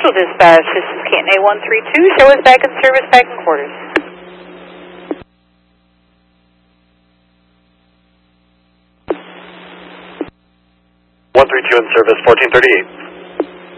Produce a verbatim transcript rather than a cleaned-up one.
Central Dispatch, this is Canton A one three two. Show us back in service, back in quarters. one three two in service, fourteen thirty-eight.